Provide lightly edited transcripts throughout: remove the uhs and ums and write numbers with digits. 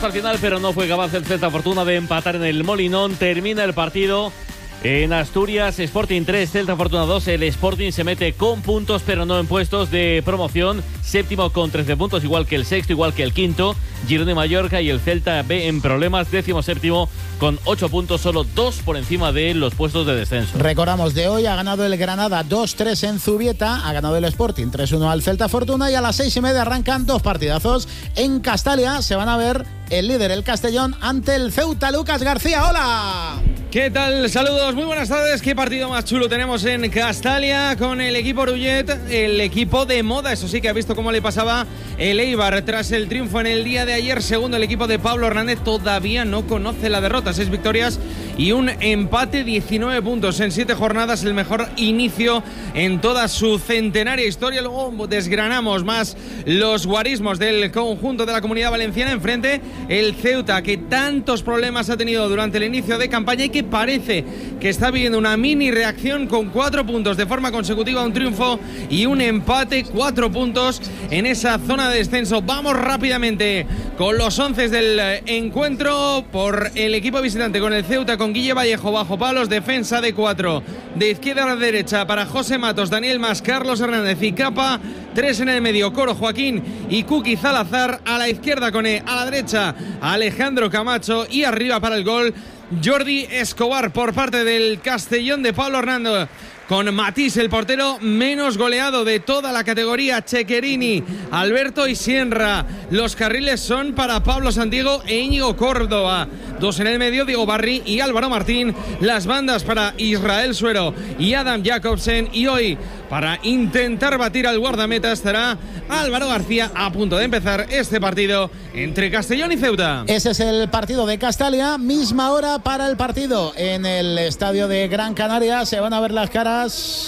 Al final, pero no fue capaz el Celta Fortuna de empatar en el Molinón. Termina el partido en Asturias. Sporting 3, Celta Fortuna 2. El Sporting se mete con puntos, pero no en puestos de promoción. Séptimo con 13 puntos, igual que el sexto, igual que el quinto. Girona y Mallorca, y el Celta B en problemas. 17º con 8 puntos, solo 2 por encima de los puestos de descenso. Recordamos, de hoy ha ganado el Granada 2-3 en Zubieta, ha ganado el Sporting 3-1 al Celta Fortuna, y a las 6:30 arrancan dos partidazos. En Castalia se van a ver el líder, el Castellón, ante el Ceuta. Lucas García, ¡hola! ¿Qué tal? Saludos, muy buenas tardes. Qué partido más chulo tenemos en Castalia con el equipo Rullet, el equipo de moda, eso sí, que ha visto cómo le pasaba el Eibar tras el triunfo en el día de ayer. Segundo, el equipo de Pablo Hernández todavía no conoce la derrota. 6 victorias y un empate, 19 puntos en 7 jornadas, el mejor inicio en toda su centenaria historia. Luego desgranamos más los guarismos del conjunto de la Comunidad Valenciana. Enfrente el Ceuta, que tantos problemas ha tenido durante el inicio de campaña y que parece que está viviendo una mini reacción con 4 puntos de forma consecutiva, un triunfo y un empate, 4 puntos en esa zona de descenso. Vamos rápidamente con los 11 del encuentro. Por el equipo visitante, con el Ceuta, con Guille Vallejo bajo palos, defensa de 4, de izquierda a la derecha para José Matos, Daniel Mas, Carlos Hernández y Capa. 3 en el medio, Coro, Joaquín y Kuki Zalazar. A la izquierda Coné, a la derecha Alejandro Camacho, y arriba para el gol Jordi Escobar por parte del Castellón de Pablo Hernández, con Matís, el portero menos goleado de toda la categoría, Chequerini, Alberto y Sierra. Los carriles son para Pablo Santiago e Íñigo Córdoba. 2 en el medio, Diego Barri y Álvaro Martín. Las bandas para Israel Suero y Adam Jacobsen. Y hoy, para intentar batir al guardameta, estará Álvaro García, a punto de empezar este partido entre Castellón y Ceuta. Ese es el partido de Castalia. Misma hora para el partido en el estadio de Gran Canaria. Se van a ver las caras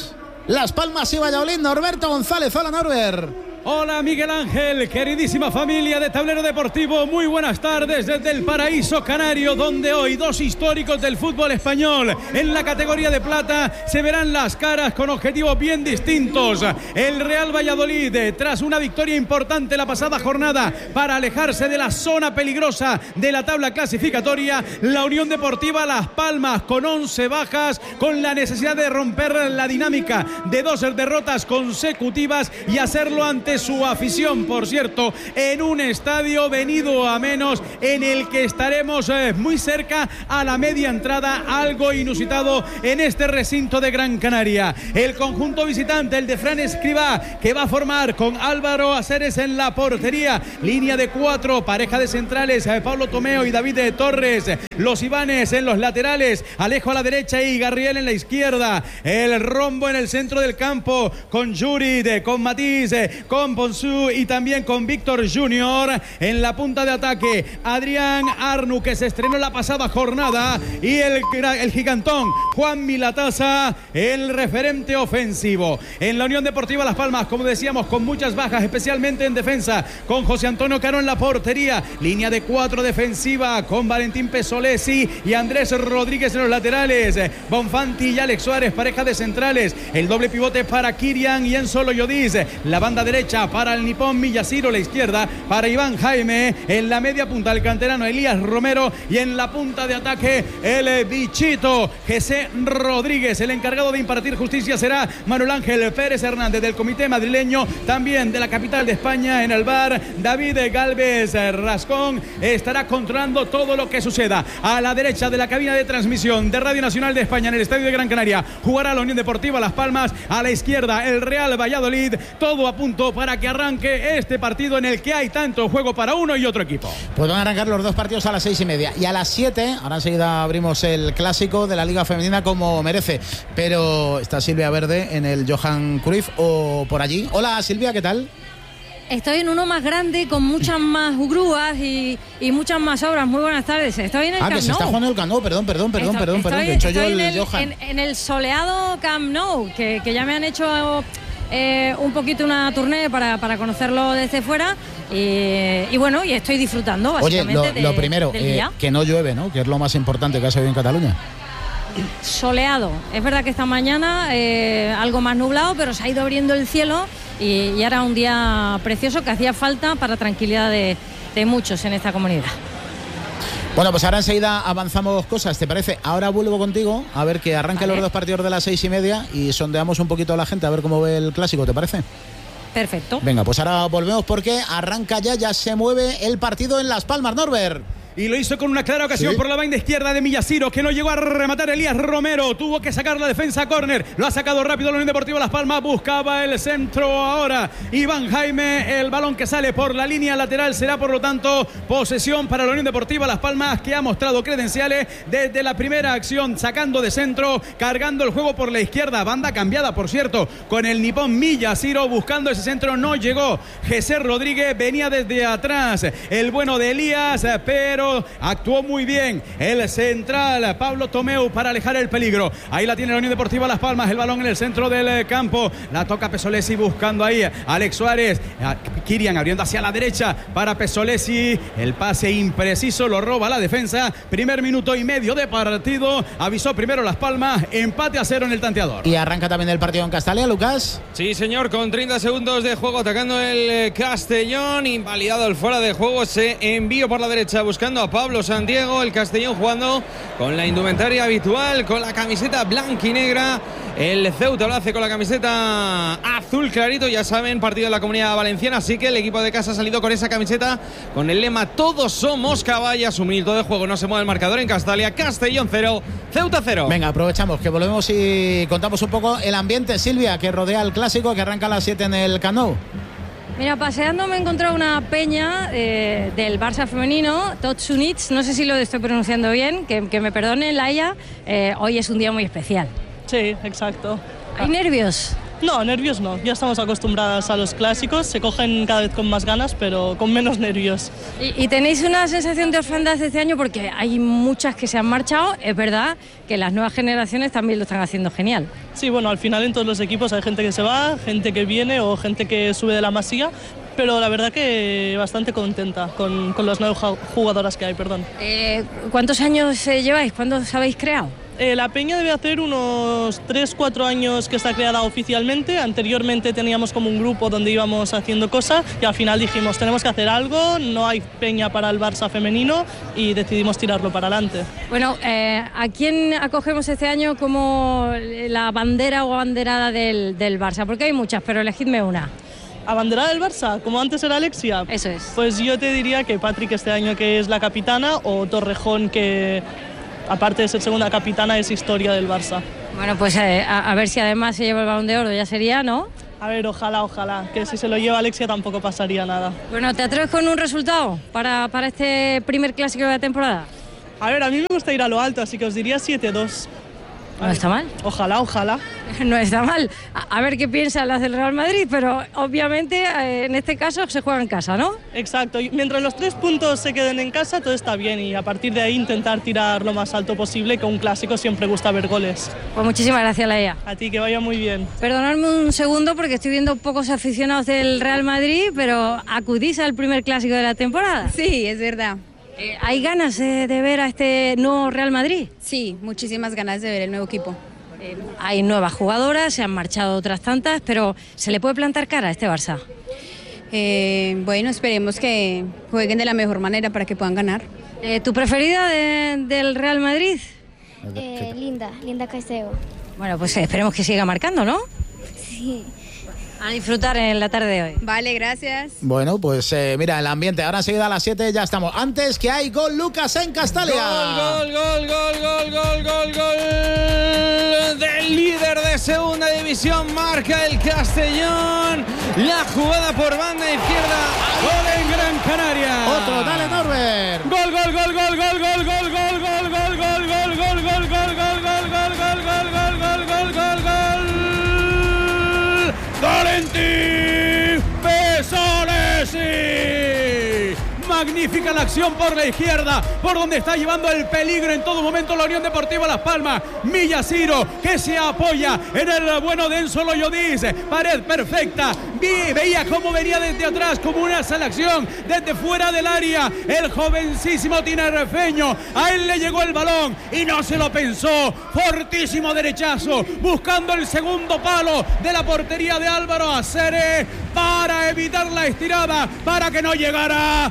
Las Palmas y Valladolid. Norberto González, hola Norbert. Hola Miguel Ángel, queridísima familia de Tablero Deportivo, muy buenas tardes desde el paraíso canario, donde hoy dos históricos del fútbol español en la categoría de plata se verán las caras con objetivos bien distintos. El Real Valladolid, tras una victoria importante la pasada jornada para alejarse de la zona peligrosa de la tabla clasificatoria. La Unión Deportiva Las Palmas, con 11 bajas, con la necesidad de romper la dinámica de 2 derrotas consecutivas y hacerlo ante su afición, por cierto, en un estadio venido a menos, en el que estaremos muy cerca a la media entrada, algo inusitado en este recinto de Gran Canaria. El conjunto visitante, el de Fran Escribá, que va a formar con Álvaro Aceres en la portería, línea de 4, pareja de centrales, Pablo Tomeo y David de Torres, los Ibanes en los laterales, Alejo a la derecha y Garriel en la izquierda, el rombo en el centro del campo, con Jurid, con Matís, con Ponsú y también con Víctor Junior. En la punta de ataque, Adrián Arnu, que se estrenó la pasada jornada, y el gigantón Juan Milataza, el referente ofensivo. En la Unión Deportiva Las Palmas, como decíamos, con muchas bajas, especialmente en defensa, con José Antonio Caro en la portería, línea de 4 defensiva, con Valentín Pesolesi y Andrés Rodríguez en los laterales, Bonfanti y Alex Suárez, pareja de centrales, el doble pivote para Kirian y Enzo Loyodiz, la banda derecha para el nipón Millasiro, la izquierda para Iván Jaime, en la media punta el canterano Elías Romero, y en la punta de ataque el bichito José Rodríguez. El encargado de impartir justicia será Manuel Ángel Pérez Hernández, del comité madrileño, también de la capital de España. En el bar, David Galvez Rascón estará controlando todo lo que suceda. A la derecha de la cabina de transmisión de Radio Nacional de España, en el estadio de Gran Canaria, jugará la Unión Deportiva Las Palmas. A la izquierda, el Real Valladolid. Todo a punto para que arranque este partido, en el que hay tanto juego para uno y otro equipo. Pues van a arrancar los dos partidos a las 6:30 y a las 7. Ahora enseguida abrimos el clásico de la Liga Femenina, como merece. Pero está Silvia Verde en el Johan Cruyff o por allí. Hola Silvia, ¿qué tal? Estoy en uno más grande, con muchas más grúas y muchas más obras. Muy buenas tardes. Estoy en el Camp Nou. Que se está jugando el Camp Nou. Perdón. Que he hecho yo el Johan. En el soleado Camp Nou, que ya me han hecho un poquito una tournée para conocerlo desde fuera. Y bueno, y estoy disfrutando básicamente. Oye, lo primero, que no llueve, ¿no? Que es lo más importante que ha habido en Cataluña. Soleado. Es verdad que esta mañana algo más nublado, pero se ha ido abriendo el cielo y ahora un día precioso que hacía falta para tranquilidad de muchos en esta comunidad. Bueno, pues ahora enseguida avanzamos cosas, ¿te parece? Ahora vuelvo contigo a ver que arranquen los 2 partidos de las 6:30 y sondeamos un poquito a la gente a ver cómo ve el clásico, ¿te parece? Perfecto. Venga, pues ahora volvemos porque arranca ya se mueve el partido en Las Palmas, Norbert. Y lo hizo con una clara ocasión por la banda izquierda de Millasiro, que no llegó a rematar Elías Romero. Tuvo que sacar la defensa a córner. Lo ha sacado rápido la Unión Deportiva Las Palmas. Buscaba el centro ahora Iván Jaime. El balón que sale por la línea lateral será, por lo tanto, posesión para la Unión Deportiva Las Palmas, que ha mostrado credenciales desde la primera acción, sacando de centro, cargando el juego por la izquierda. Banda cambiada, por cierto, con el nipón Millasiro buscando ese centro. No llegó Jesús Rodríguez. Venía desde atrás el bueno de Elías, pero actuó muy bien el central Pablo Tomeu para alejar el peligro. Ahí la tiene la Unión Deportiva Las Palmas, el balón en el centro del campo, la toca Pesolesi buscando ahí a Alex Suárez, Kirian abriendo hacia la derecha para Pesolesi, el pase impreciso, lo roba la defensa. Primer minuto y medio de partido, avisó primero Las Palmas, empate a 0 en el tanteador. Y arranca también el partido en Castalia, Lucas. Sí, señor, con 30 segundos de juego atacando el Castellón, invalidado el fuera de juego, se envío por la derecha buscando a Pablo Santiago. El Castellón jugando con la indumentaria habitual, con la camiseta blanquinegra. El Ceuta lo hace con la camiseta azul clarito, ya saben, partido de la Comunidad Valenciana, así que el equipo de casa ha salido con esa camiseta con el lema todos somos caballas. Un minuto de juego, no se mueve el marcador en Castalia. Castellón 0, Ceuta 0. Venga, aprovechamos que volvemos y contamos un poco el ambiente, Silvia, que rodea el clásico, que arranca a las 7 en el Camp Nou. Mira, paseando me he encontrado una peña del Barça femenino, Tots Units, no sé si lo estoy pronunciando bien, que me perdone Laia, hoy es un día muy especial. Sí, exacto. ¿Hay nervios? No, nervios no, ya estamos acostumbradas a los clásicos, se cogen cada vez con más ganas, pero con menos nervios. ¿Y tenéis una sensación de orfandad este año? Porque hay muchas que se han marchado, es verdad que las nuevas generaciones también lo están haciendo genial. Sí, bueno, al final en todos los equipos hay gente que se va, gente que viene o gente que sube de la masía, pero la verdad que bastante contenta con las nuevas jugadoras que hay, perdón. ¿Cuántos años lleváis? ¿Cuándo os habéis creado? La peña debe hacer unos 3-4 años que está creada oficialmente. Anteriormente teníamos como un grupo donde íbamos haciendo cosas y al final dijimos tenemos que hacer algo, no hay peña para el Barça femenino y decidimos tirarlo para adelante. Bueno, ¿a quién acogemos este año como la bandera o abanderada del Barça? Porque hay muchas, pero elegidme una. ¿Abanderada del Barça? Como antes era Alexia. Eso es. Pues yo te diría que Patrick este año, que es la capitana, o Torrejón, que aparte de ser segunda capitana es historia del Barça. Bueno, pues a ver si además se lleva el Balón de Oro, ya sería, ¿no? A ver, ojalá, que si se lo lleva Alexia tampoco pasaría nada. Bueno, ¿te atreves con un resultado para este primer clásico de la temporada? A ver, a mí me gusta ir a lo alto, así que os diría 7-2. No está mal. Ojalá. No está mal. A ver qué piensan las del Real Madrid, pero obviamente en este caso se juega en casa, ¿no? Exacto. Y mientras los 3 puntos se queden en casa, todo está bien y a partir de ahí intentar tirar lo más alto posible, que un clásico siempre gusta ver goles. Pues muchísimas gracias, Laia. A ti, que vaya muy bien. Perdonadme un segundo porque estoy viendo pocos aficionados del Real Madrid, pero ¿acudís al primer clásico de la temporada? Sí, es verdad. ¿Hay ganas de ver a este nuevo Real Madrid? Sí, muchísimas ganas de ver el nuevo equipo. Hay nuevas jugadoras, se han marchado otras tantas, pero ¿se le puede plantar cara a este Barça? Bueno, esperemos que jueguen de la mejor manera para que puedan ganar. ¿Tu preferida del Real Madrid? Linda Caicedo. Bueno, pues esperemos que siga marcando, ¿no? Sí. A disfrutar en la tarde de hoy. Vale, gracias. Bueno, pues mira, el ambiente. Ahora enseguida a las 7 ya estamos. Antes que hay gol, Lucas, en Castalia. Gol del líder de segunda división. Marca el Castellón. La jugada por banda izquierda. Gol en Gran Canaria. Otro, dale, Norbert. Gol. Valentín Pesolesi. Magnífica la acción por la izquierda, por donde está llevando el peligro en todo momento la Unión Deportiva Las Palmas. Millasiro, que se apoya en el bueno de Enzo Loyodis. Pared perfecta. Veía cómo venía desde atrás, como una selección desde fuera del área. El jovencísimo tinerfeño. A él le llegó el balón y no se lo pensó. Fortísimo derechazo, buscando el segundo palo de la portería de Álvaro Acere para evitar la estirada, para que no llegara y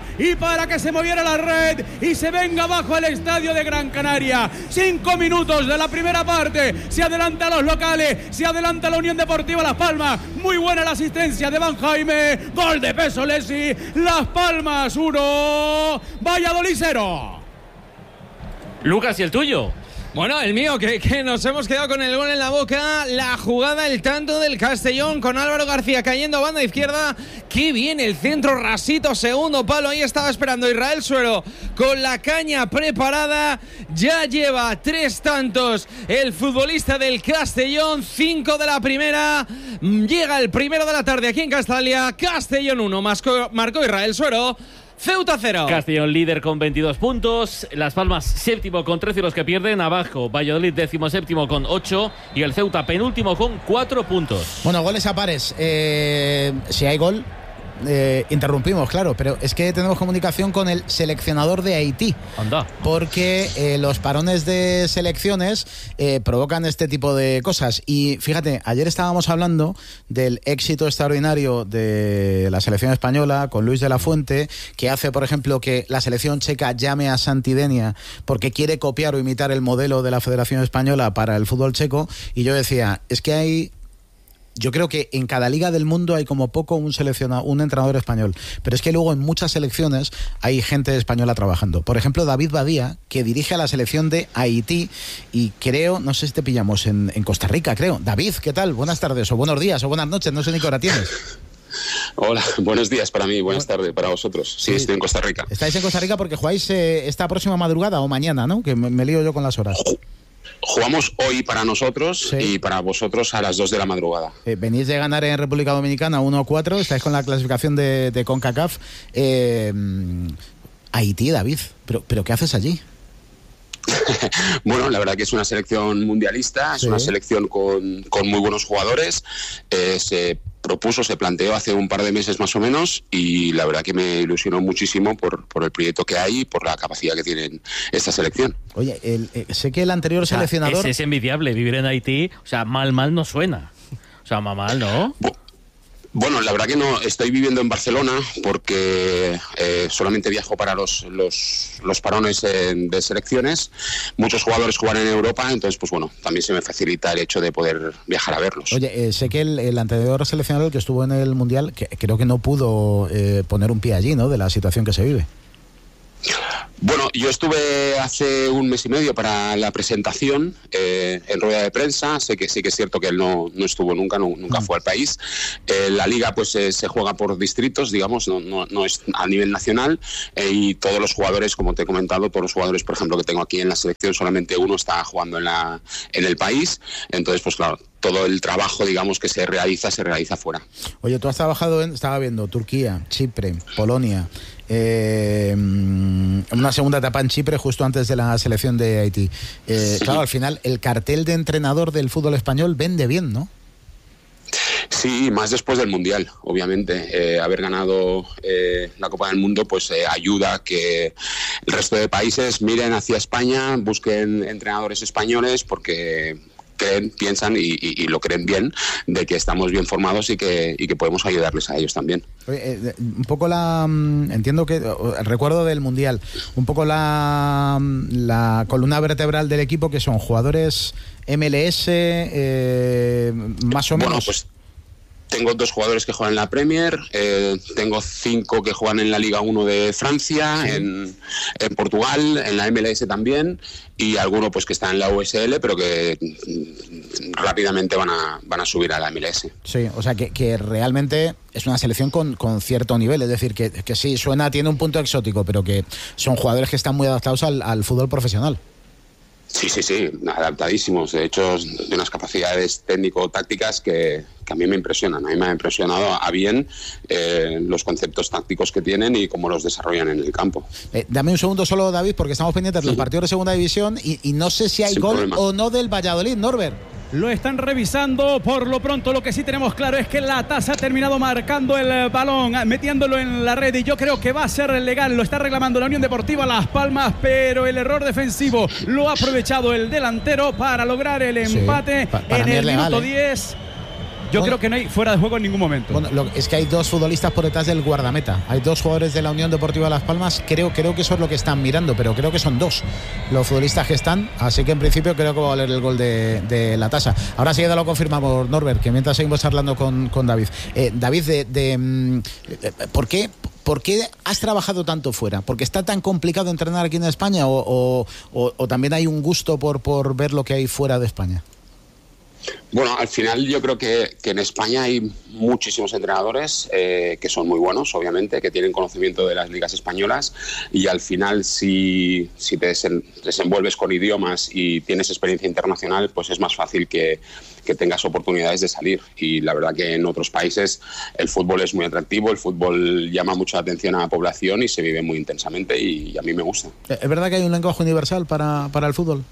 para que se moviera la red y se venga abajo al estadio de Gran Canaria. 5 minutos de la primera parte. Se adelanta los locales, se adelanta la Unión Deportiva Las Palmas. Muy buena la asistencia de Van Jaime. Gol de Peso Lesi. Las Palmas 1, Valladolid 0. Lucas, ¿y el tuyo? Bueno, el mío, que nos hemos quedado con el gol en la boca. La jugada, el tanto del Castellón con Álvaro García cayendo a banda izquierda. Qué bien el centro, rasito, segundo palo. Ahí estaba esperando Israel Suero con la caña preparada. Ya lleva 3 tantos el futbolista del Castellón, 5 de la primera. Llega el primero de la tarde aquí en Castalia. Castellón 1, marcó Israel Suero. Ceuta 0. Castellón líder con 22 puntos. Las Palmas séptimo con 13 los que pierden. Abajo Valladolid 17º con 8. Y el Ceuta penúltimo con 4 puntos. Bueno, goles a pares. Si hay gol, interrumpimos, claro. Pero es que tenemos comunicación con el seleccionador de Haití. Anda. Porque los parones de selecciones provocan este tipo de cosas. Y fíjate, ayer estábamos hablando del éxito extraordinario de la selección española con Luis de la Fuente, que hace, por ejemplo, que la selección checa llame a Santidenia porque quiere copiar o imitar el modelo de la Federación Española para el fútbol checo. Y yo decía, es que yo creo que en cada liga del mundo hay como poco un entrenador español, pero es que luego en muchas selecciones hay gente española trabajando. Por ejemplo, David Badía, que dirige a la selección de Haití, y creo, no sé si te pillamos en Costa Rica, creo. David, ¿qué tal? Buenas tardes, o buenos días, o buenas noches, no sé ni qué hora tienes. Hola, buenos días para mí, buenas tardes para vosotros. Sí, estoy en Costa Rica. Estáis en Costa Rica porque jugáis esta próxima madrugada o mañana, ¿no? Que me lío yo con las horas. Jugamos hoy para nosotros, sí, y para vosotros a las 2 de la madrugada. Venís de ganar en República Dominicana 1-4, estáis con la clasificación de CONCACAF. Haití, David, ¿pero qué haces allí? Bueno, la verdad que es una selección mundialista, es una selección con muy buenos jugadores. Se planteó hace un par de meses más o menos, y la verdad que me ilusionó muchísimo por el proyecto que hay y por la capacidad que tienen esta selección. Oye, sé que el anterior seleccionador... Es envidiable vivir en Haití, o sea, mal no suena. O sea, mal, ¿no? Bueno, la verdad que no, estoy viviendo en Barcelona porque solamente viajo para los parones de selecciones. Muchos jugadores juegan en Europa, entonces pues bueno, también se me facilita el hecho de poder viajar a verlos. Oye, sé que el anterior seleccionador que estuvo en el Mundial, que creo que no pudo poner un pie allí, ¿no?, de la situación que se vive. Bueno, yo estuve hace un mes y medio para la presentación en rueda de prensa. Sé que sí que es cierto que él no estuvo nunca fue al país. La liga pues se juega por distritos, digamos, no es a nivel nacional, y todos los jugadores, como te he comentado, todos los jugadores, por ejemplo, que tengo aquí en la selección, solamente uno está jugando en el país. Entonces, pues claro, todo el trabajo, digamos, que se realiza fuera. Oye, tú has trabajado estaba viendo, Turquía, Chipre, Polonia, una segunda etapa en Chipre justo antes de la selección de Haití. Claro, al final el cartel de entrenador del fútbol español vende bien, ¿no? Sí, más después del Mundial, obviamente. Haber ganado la Copa del Mundo pues ayuda a que el resto de países miren hacia España, busquen entrenadores españoles, porque piensan y lo creen bien, de que estamos bien formados y que podemos ayudarles a ellos también. Un poco entiendo que el recuerdo del Mundial, un poco la columna vertebral del equipo, que son jugadores MLS, más o menos. Bueno, pues tengo 2 jugadores que juegan en la Premier, tengo 5 que juegan en la Liga 1 de Francia, sí, en Portugal, en la MLS también, y alguno pues que está en la USL, pero que rápidamente van a subir a la MLS. Sí, o sea que realmente es una selección con cierto nivel, es decir, que sí, tiene un punto exótico, pero que son jugadores que están muy adaptados al fútbol profesional. Sí, adaptadísimos. De hecho, de unas capacidades técnico-tácticas que a mí me impresionan. A mí me ha impresionado a bien los conceptos tácticos que tienen y cómo los desarrollan en el campo. Dame un segundo solo, David, porque estamos pendientes de los partidos de segunda división y no sé si hay gol problema o no del Valladolid, Norbert. Lo están revisando. Por lo pronto, lo que sí tenemos claro es que la TAS ha terminado marcando el balón, metiéndolo en la red, y yo creo que va a ser legal. Lo está reclamando la Unión Deportiva Las Palmas, pero el error defensivo lo ha aprovechado el delantero para lograr el empate en el minuto 10. yo creo que no hay fuera de juego en ningún momento. Bueno, es que hay 2 futbolistas por detrás del guardameta. Hay 2 jugadores de la Unión Deportiva Las Palmas. Creo que eso es lo que están mirando, pero creo que son 2 los futbolistas que están. Así que en principio creo que va a valer el gol de la tasa. Ahora sí ya lo confirmamos, Norbert, que mientras seguimos charlando con David. David, ¿por qué has trabajado tanto fuera? ¿Porque está tan complicado entrenar aquí en España o también hay un gusto por ver lo que hay fuera de España? Bueno, al final yo creo que en España hay muchísimos entrenadores que son muy buenos, obviamente, que tienen conocimiento de las ligas españolas, y al final si te desenvuelves con idiomas y tienes experiencia internacional, pues es más fácil que tengas oportunidades de salir. Y la verdad que en otros países el fútbol es muy atractivo, el fútbol llama mucha atención a la población y se vive muy intensamente, y a mí me gusta. ¿Es verdad que hay un lenguaje universal para el fútbol?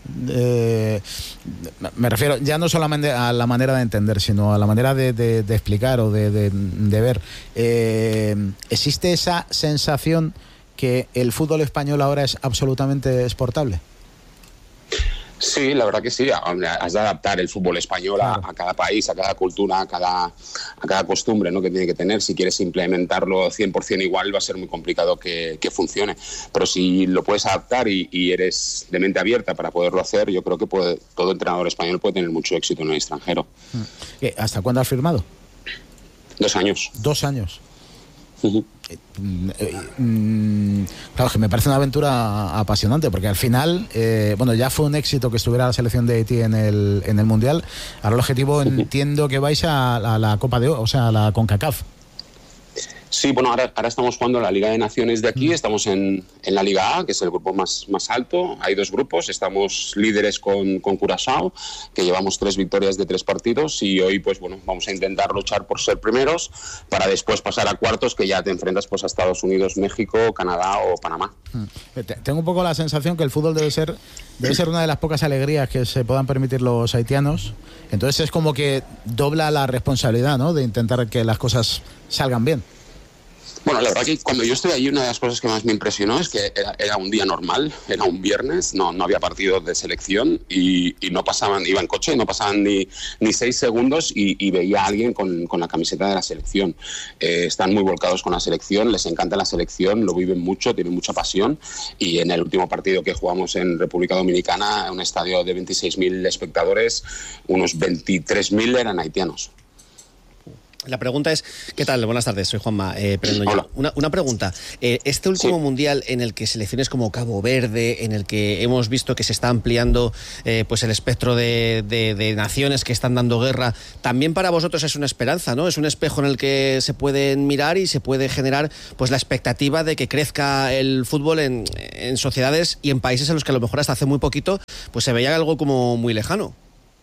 Me refiero ya no solamente a la manera de entender, sino a la manera de explicar o de ver. ¿Existe esa sensación que el fútbol español ahora es absolutamente exportable? Sí, la verdad que sí. Has de adaptar el fútbol español a cada país, a cada cultura, a cada costumbre, ¿no?, que tiene que tener. Si quieres implementarlo 100% igual, va a ser muy complicado que funcione. Pero si lo puedes adaptar y eres de mente abierta para poderlo hacer, yo creo que todo entrenador español puede tener mucho éxito en el extranjero. ¿Hasta cuándo has firmado? 2 años. 2 años. Claro, que me parece una aventura apasionante, porque al final, ya fue un éxito que estuviera la selección de Haití en el Mundial. Ahora el objetivo, entiendo que vais a la Copa de Oro, o sea, a la CONCACAF. Sí, bueno, ahora estamos jugando la Liga de Naciones de aquí, estamos en la Liga A, que es el grupo más alto. Hay 2 grupos, estamos líderes con Curazao, que llevamos 3 victorias de 3 partidos, y hoy vamos a intentar luchar por ser primeros para después pasar a cuartos, que ya te enfrentas a Estados Unidos, México, Canadá o Panamá. Tengo un poco la sensación que el fútbol debe ser una de las pocas alegrías que se puedan permitir los haitianos. Entonces es como que dobla la responsabilidad, ¿no?, de intentar que las cosas salgan bien. Bueno, la verdad que cuando yo estoy allí, una de las cosas que más me impresionó es que era un día normal, era un viernes, no había partidos de selección y no pasaban, iba en coche y no pasaban ni 6 segundos y veía a alguien con la camiseta de la selección. Están muy volcados con la selección, les encanta la selección, lo viven mucho, tienen mucha pasión, y en el último partido que jugamos en República Dominicana, un estadio de 26.000 espectadores, unos 23.000 eran haitianos. La pregunta es, ¿qué tal? Buenas tardes, soy Juanma. Una pregunta. Este último mundial en el que selecciones como Cabo Verde, en el que hemos visto que se está ampliando el espectro de naciones que están dando guerra, también para vosotros es una esperanza, ¿no? Es un espejo en el que se pueden mirar y se puede generar la expectativa de que crezca el fútbol en sociedades y en países en los que a lo mejor hasta hace muy poquito se veía algo como muy lejano.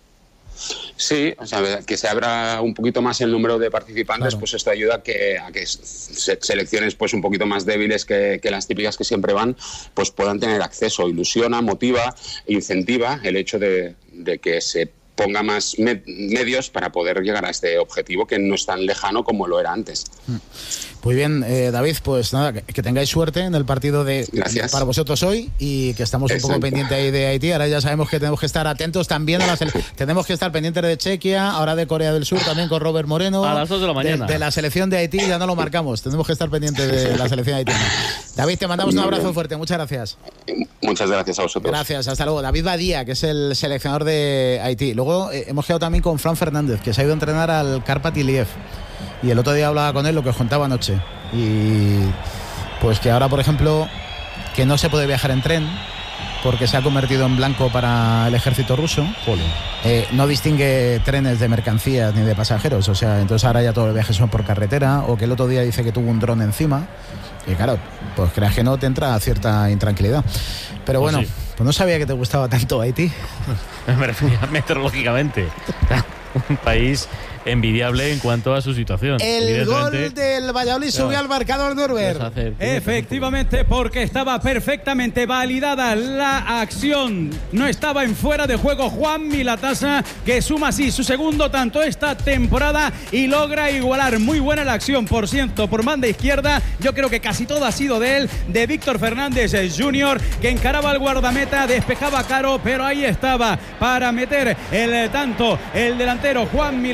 Sí, o sea, que se abra un poquito más el número de participantes, claro. Pues esto ayuda a que selecciones un poquito más débiles que las típicas que siempre van, pues puedan tener acceso. Ilusiona, motiva, incentiva el hecho de que se ponga más medios para poder llegar a este objetivo que no es tan lejano como lo era antes. Muy bien, David, pues nada, que tengáis suerte en el partido para vosotros hoy, y que estamos un poco pendientes ahí de Haití. Ahora ya sabemos que tenemos que estar atentos también a tenemos que estar pendientes de Chequia, ahora de Corea del Sur también con Robert Moreno. A las 2 de la mañana. De la selección de Haití ya no lo marcamos, tenemos que estar pendientes de la selección haitiana. David, te mandamos un abrazo fuerte, muchas gracias. Muchas gracias a vosotros. Gracias, hasta luego. David Badía, que es el seleccionador de Haití. Luego hemos quedado también con Fran Fernández, que se ha ido a entrenar al Karpat Iliev, y el otro día hablaba con él lo que os contaba anoche, y pues que ahora, por ejemplo, que no se puede viajar en tren porque se ha convertido en blanco para el ejército ruso. No distingue trenes de mercancías ni de pasajeros, o sea, entonces ahora ya todos los viajes son por carretera. O que el otro día dice que tuvo un dron encima, y claro, pues creas que no, te entra cierta intranquilidad. Pero bueno, pues no sabía que te gustaba tanto Haití. Me refería meteorológicamente. Un país envidiable en cuanto a su situación. El gol del Valladolid subió al marcador, Norbert. Efectivamente, porque estaba perfectamente validada la acción. No estaba en fuera de juego Juan Milatasa, que suma así su segundo tanto esta temporada y logra igualar. Muy buena la acción, por cierto, por banda izquierda. Yo creo que casi todo ha sido de él, de Víctor Fernández Jr., que encaraba al guardameta, despejaba caro, pero ahí estaba para meter el tanto el delantero Juan Milatasa.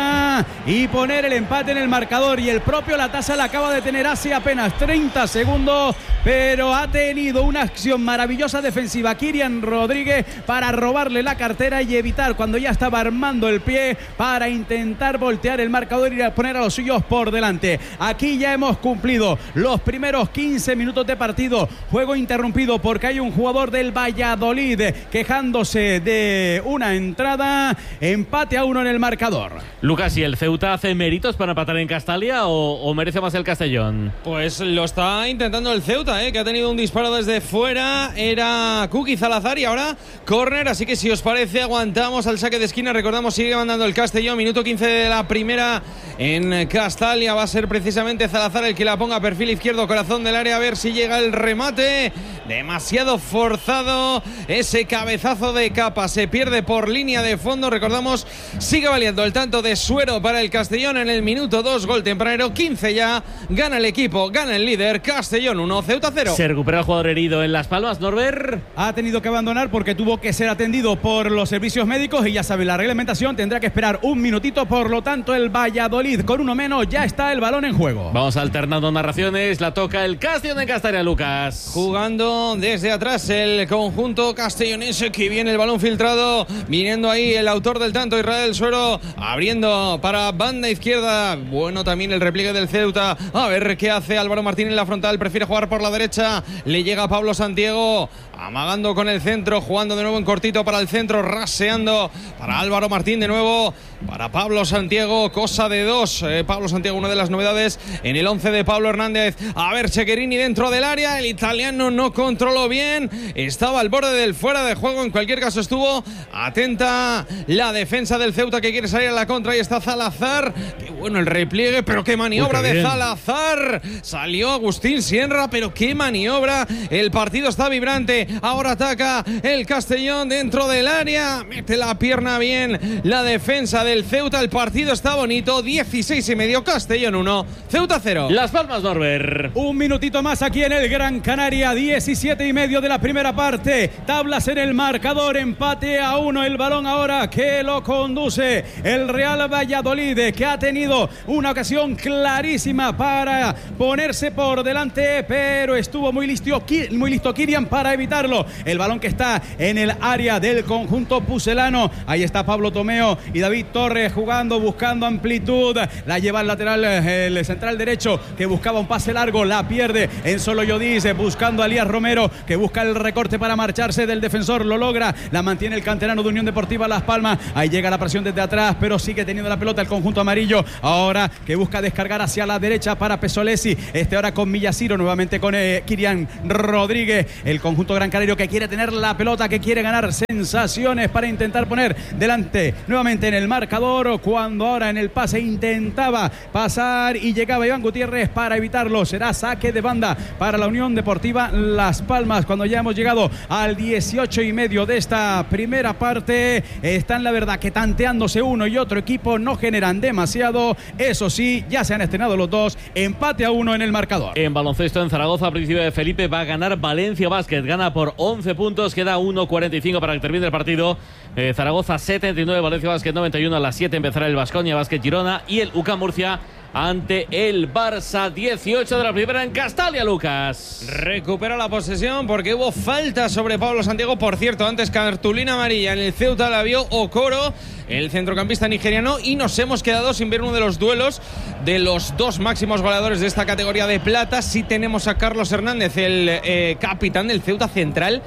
Latasa y poner el empate en el marcador. Y el propio Latasa la acaba de tener hace apenas 30 segundos, pero ha tenido una acción maravillosa defensiva Kylian Rodríguez para robarle la cartera y evitar, cuando ya estaba armando el pie, para intentar voltear el marcador y poner a los suyos por delante. Aquí ya hemos cumplido los primeros 15 minutos de partido. Juego interrumpido porque hay un jugador del Valladolid quejándose de una entrada. Empate a 1 en el marcador. Lucas, ¿y el Ceuta hace méritos para empatar en Castalia o merece más el Castellón? Pues lo está intentando el Ceuta, que ha tenido un disparo desde fuera. Era Kuki Salazar y ahora córner. Así que si os parece, aguantamos al saque de esquina. Recordamos, sigue mandando el Castellón. Minuto 15 de la primera en Castalia. Va a ser precisamente Salazar el que la ponga a perfil izquierdo, corazón del área, a ver si llega el remate. Demasiado forzado ese cabezazo de Capa. Se pierde por línea de fondo. Recordamos, sigue valiendo el tanto de Suero para el Castellón en el minuto 2. Gol tempranero, 15 ya. Gana el equipo, gana el líder. Castellón 1, Ceuta 0. Se recupera el jugador herido en Las Palmas, Norbert. Ha tenido que abandonar porque tuvo que ser atendido por los servicios médicos y ya sabe la reglamentación, tendrá que esperar un minutito. Por lo tanto, el Valladolid con uno menos, ya está el balón en juego. Vamos alternando narraciones. La toca el Castellón en Castalia, Lucas. Jugando desde atrás el conjunto castellonense, que viene el balón filtrado. Viniendo ahí el autor del tanto, Israel Suero, abriendo para banda izquierda. Bueno, también el repliegue del Ceuta. A ver qué hace Álvaro Martín en la frontal. Prefiere jugar por la derecha. Le llega Pablo Santiago, amagando con el centro, jugando de nuevo en cortito para el centro, raseando para Álvaro Martín, de nuevo para Pablo Santiago, cosa de dos. Pablo Santiago, una de las novedades en el 11 de Pablo Hernández. A ver, Cecherini dentro del área, el italiano no controló bien, estaba al borde del fuera de juego. En cualquier caso, estuvo atenta la defensa del Ceuta, que quiere salir a la contra. Ahí está Salazar, qué bueno el repliegue, pero qué maniobra de Salazar. Salió Agustín Sierra, pero qué maniobra. El partido está vibrante. Ahora ataca el Castellón dentro del área, mete la pierna bien la defensa del Ceuta. El partido está bonito, 16:30, Castellón 1, Ceuta 0. Las Palmas, Norbert. Un minutito más aquí en el Gran Canaria, 17:30 de la primera parte. Tablas en el marcador, empate a 1. El balón ahora que lo conduce el Real Valladolid, que ha tenido una ocasión clarísima para ponerse por delante, pero estuvo muy listo Kylian para evitarlo. El balón que está en el área del conjunto pucelano. Ahí está Pablo Tomeo y David Torres jugando, buscando amplitud. La lleva al lateral, el central derecho, que buscaba un pase largo, la pierde en solo Yodis, buscando a Elías Romero, que busca el recorte para marcharse del defensor, lo logra, la mantiene el canterano de Unión Deportiva Las Palmas. Ahí llega la presión desde atrás, pero sigue teniendo la pelota el conjunto amarillo, ahora que busca descargar hacia la derecha para Pesolesi, ahora con Millasiro, nuevamente con Kylian Rodríguez. El conjunto gran canario que quiere tener la pelota, que quiere ganar sensaciones para intentar poner delante nuevamente en el marcador, cuando ahora en el pase intentaba pasar y llegaba Iván Gutiérrez para evitarlo. Será saque de banda para la Unión Deportiva Las Palmas, cuando ya hemos llegado al 18:30 de esta primera parte. Están, la verdad, que tanteándose uno y otro equipo, no generan demasiado. Eso sí, ya se han estrenado los dos. Empate a 1 en el marcador. En baloncesto en Zaragoza, a principio de Felipe, va a ganar Valencia Basket. Gana por 11 puntos, queda 1:45 para que termine el partido. Zaragoza 79, Valencia Basket 91. A las 7 empezará el Baskonia Basket Girona y el UCAM Murcia ante el Barça. 18 de la primera en Castalia, Lucas. Recupera la posesión porque hubo falta sobre Pablo Santiago. Por cierto, antes cartulina amarilla en el Ceuta la vio Okoro, el centrocampista nigeriano, y nos hemos quedado sin ver uno de los duelos de los dos máximos goleadores de esta categoría de plata. Sí tenemos a Carlos Hernández, el capitán del Ceuta central.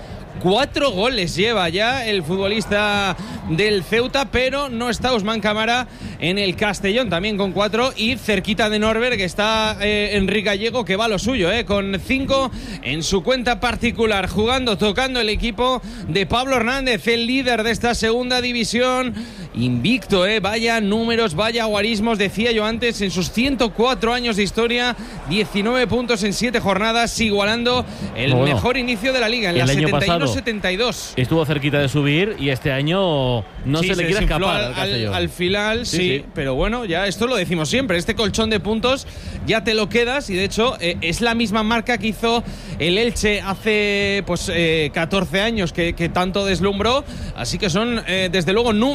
4 goles lleva ya el futbolista del Ceuta, pero no está Usman Camara en el Castellón, también con 4, y cerquita de Norbert, que está Enrique Gallego, que va a lo suyo, con 5 en su cuenta particular, jugando, tocando el equipo de Pablo Hernández, el líder de esta segunda división, invicto, vaya números, vaya guarismos, decía yo antes, en sus 104 años de historia, 19 puntos en 7 jornadas, igualando el mejor inicio de la liga, en la 71-72. Estuvo cerquita de subir y este año no se le quiere escapar al final, sí, pero bueno, ya esto lo decimos siempre, este colchón de puntos ya te lo quedas, y de hecho es la misma marca que hizo el Elche hace 14 años que tanto deslumbró, así que son desde luego números que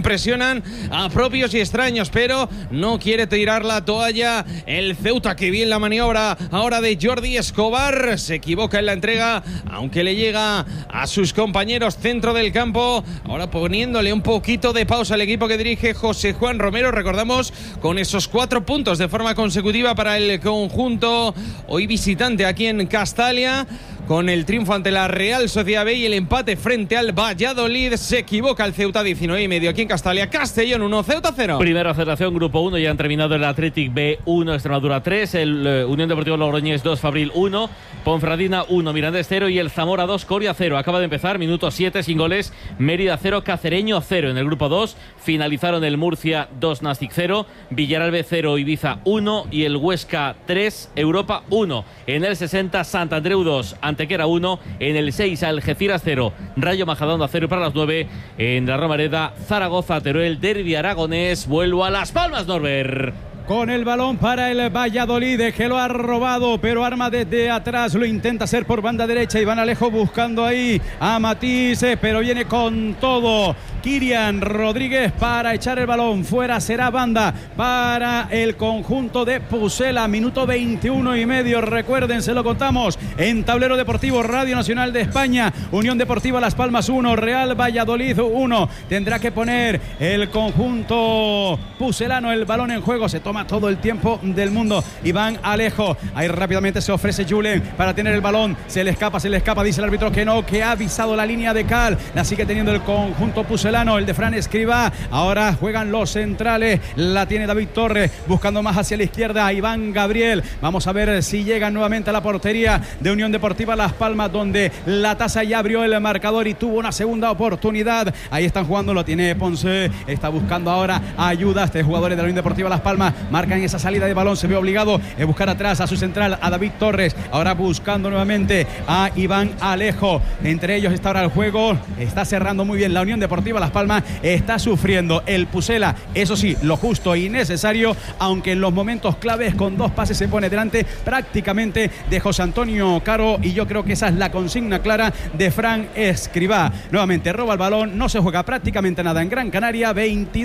impresionan a propios y extraños, pero no quiere tirar la toalla el Ceuta. Que bien la maniobra ahora de Jordi Escobar, se equivoca en la entrega, aunque le llega a sus compañeros centro del campo, ahora poniéndole un poquito de pausa al equipo que dirige José Juan Romero. Recordamos, con esos 4 puntos de forma consecutiva para el conjunto hoy visitante aquí en Castalia, con el triunfo ante la Real Sociedad B y el empate frente al Valladolid. Se equivoca el Ceuta, 19,5 aquí en Castalia. Castellón 1, Ceuta 0. Primera federación, grupo 1, ya han terminado el Athletic B 1, Extremadura 3, el Unión Deportivo Logroñés 2, Fabril 1, Ponferradina 1, Mirandés 0 y el Zamora 2, Coria 0. Acaba de empezar, minuto 7, sin goles, Mérida 0, Cacereño 0. En el grupo 2 finalizaron el Murcia 2, Nastic 0, Villaralbe 0, Ibiza 1 y el Huesca 3, Europa 1. En el 60, Santandreu 2, Antequera 1, en el 6 Algeciras 0, Rayo Majadahonda 0 para las 9, en la Romareda Zaragoza, Teruel, derbi aragonés. Vuelvo a Las Palmas, Norbert. Con el balón para el Valladolid, que lo ha robado, pero arma desde atrás, lo intenta hacer por banda derecha. Iván Alejo buscando ahí a Matís, pero viene con todo Kirian Rodríguez para echar el balón fuera. Será banda para el conjunto de Pucela. Minuto 21,5. Recuerden, se lo contamos en Tablero Deportivo, Radio Nacional de España. Unión Deportiva Las Palmas 1, Real Valladolid 1. Tendrá que poner el conjunto pucelano el balón en juego. Se toma todo el tiempo del mundo Iván Alejo. Ahí rápidamente se ofrece Julen para tener el balón. Se le escapa, dice el árbitro que no, que ha avisado la línea de cal. La sigue teniendo el conjunto pucelano, el de Fran Escribá. Ahora juegan los centrales. La tiene David Torres, buscando más hacia la izquierda a Iván Gabriel. Vamos a ver si llegan nuevamente a la portería de Unión Deportiva Las Palmas, donde la Taza ya abrió el marcador y tuvo una segunda oportunidad. Ahí están jugando, lo tiene Ponce. Está buscando ahora ayuda. Este jugadores de la Unión Deportiva Las Palmas marcan esa salida de balón. Se ve obligado a buscar atrás a su central, a David Torres. Ahora buscando nuevamente a Iván Alejo. Entre ellos está ahora el juego. Está cerrando muy bien la Unión Deportiva Las Palmas. Está sufriendo el Pucela, eso sí, lo justo y necesario, aunque en los momentos claves con 2 pases se pone delante prácticamente de José Antonio Caro, y yo creo que esa es la consigna clara de Fran Escribá. Nuevamente roba el balón, no se juega prácticamente nada en Gran Canaria.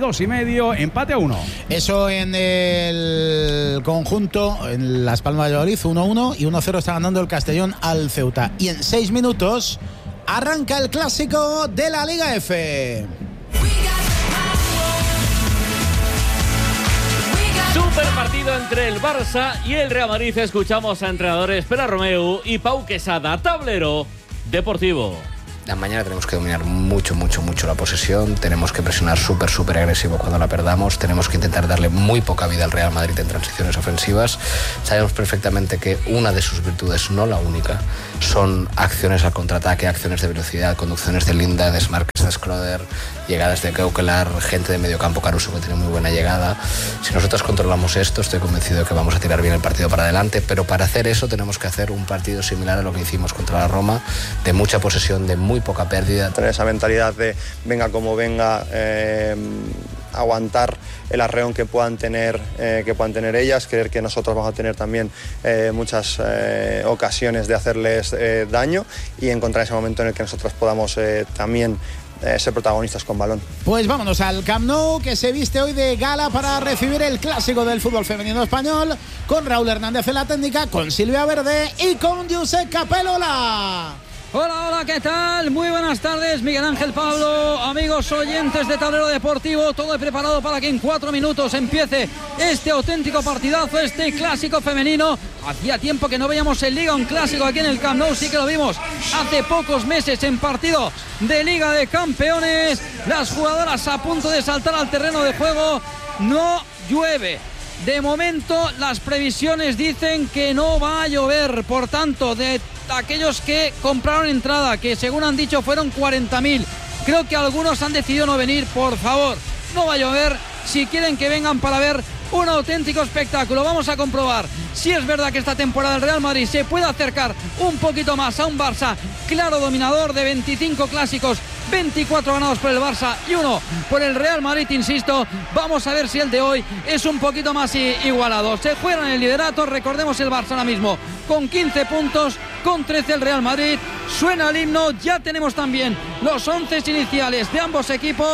22,5, empate a 1. Eso en el conjunto, en Las Palmas de Valladolid, 1-1 y 1-0 está ganando el Castellón al Ceuta. Y en 6 minutos arranca el clásico de la Liga F. Super partido entre el Barça y el Real Madrid. Escuchamos a entrenadores Pere Romeu y Pau Quesada. Tablero Deportivo. Mañana tenemos que dominar mucho la posesión, tenemos que presionar súper agresivo cuando la perdamos, tenemos que intentar darle muy poca vida al Real Madrid en transiciones ofensivas. Sabemos perfectamente que una de sus virtudes, no la única, son acciones al contraataque, acciones de velocidad, conducciones de Linda, de Smarques, de Schröder, llegadas de Keukelar, gente de medio campo, Caruso, que tiene muy buena llegada. Si nosotros controlamos esto, estoy convencido de que vamos a tirar bien el partido para adelante, pero para hacer eso tenemos que hacer un partido similar a lo que hicimos contra la Roma, de mucha posesión, de muy poca pérdida. Tener esa mentalidad de venga como venga, aguantar el arreón que puedan tener ellas, creer que nosotros vamos a tener también muchas ocasiones de hacerles daño y encontrar ese momento en el que nosotros podamos también ser protagonistas con balón. Pues vámonos al Camp Nou, que se viste hoy de gala para recibir el clásico del fútbol femenino español, con Raúl Hernández en la técnica, con Silvia Verde y con Josep Capelola. Hola, ¿qué tal? Muy buenas tardes, Miguel Ángel, Pablo, amigos oyentes de Tablero Deportivo. Todo preparado para que en 4 minutos empiece este auténtico partidazo, este clásico femenino. Hacía tiempo que no veíamos en Liga un clásico aquí en el Camp Nou, sí que lo vimos hace pocos meses en partido de Liga de Campeones. Las jugadoras a punto de saltar al terreno de juego. No llueve. De momento las previsiones dicen que no va a llover, por tanto, de aquellos que compraron entrada, que según han dicho fueron 40.000, creo que algunos han decidido no venir. Por favor, no va a llover, si quieren que vengan para ver un auténtico espectáculo. Vamos a comprobar si es verdad que esta temporada el Real Madrid se puede acercar un poquito más a un Barça claro dominador. De 25 clásicos, 24 ganados por el Barça y 1 por el Real Madrid, insisto. Vamos a ver si el de hoy es un poquito más igualado. Se juegan el liderato, recordemos el Barça ahora mismo con 15 puntos, con 13 el Real Madrid. Suena el himno, ya tenemos también los 11 iniciales de ambos equipos.